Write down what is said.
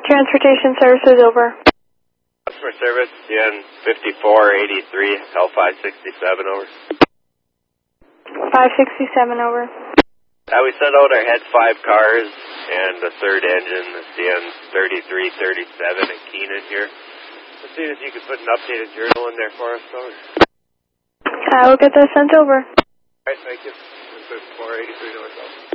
Transportation services over. Customer service, CN 5483, L567 over. 567 over. We sent out our head 5 cars and the third engine, the CN 3337 in Keenan here. Let's see if you could put an updated journal in there for us, over. I will get that sent over. Alright, thank you. 483 north.